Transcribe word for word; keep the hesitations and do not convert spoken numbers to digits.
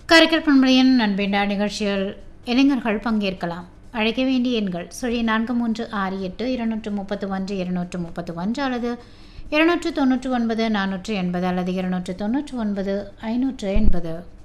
கரைக்கல் பண்பலையின் நண்பேண்டா நிகழ்ச்சியில் இளைஞர்கள் பங்கேற்கலாம். அழைக்க வேண்டிய எண்கள் சுழி நான்கு மூன்று ஆறு எட்டு இருநூற்று முப்பத்து ஒன்று இருநூற்று முப்பத்து ஒன்று அல்லது இருநூற்று தொன்னூற்று ஒன்பது நானூற்று எண்பது அல்லது இருநூற்று தொன்னூற்று ஒன்பது ஐநூற்று எண்பது.